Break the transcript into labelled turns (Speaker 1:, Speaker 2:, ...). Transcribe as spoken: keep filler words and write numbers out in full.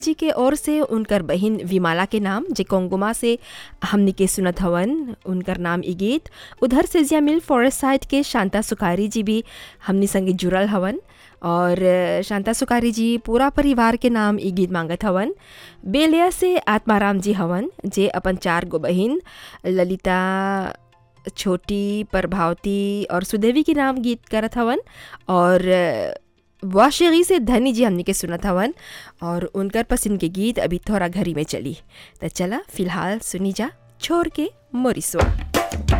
Speaker 1: जी के ओर से उनकर बहिन विमाला के नाम जे कोंगोमा से हमनी के सुनत हवन उनकर नाम ई गीत। उधर से जिया मिल फॉरेस्ट साइड के शांता सुखारी जी भी हमनी संगे जुड़ल हवन और अ, शांता सुखारी जी पूरा परिवार के नाम ई गीत मांगत हवन। बेलिया से आत्माराम जी हवन जे अपन चार गो बहिन ललिता, छोटी, प्रभावती और सुदेवी के नाम गीत करत हवन और अ, वाशेगी से धनी जी हमनी के सुनत हवन और उनकर पसंद के गीत अभी थोड़ा घरी में चली। तो चला फिलहाल सुनी जा छोड़ के मोरिसवा।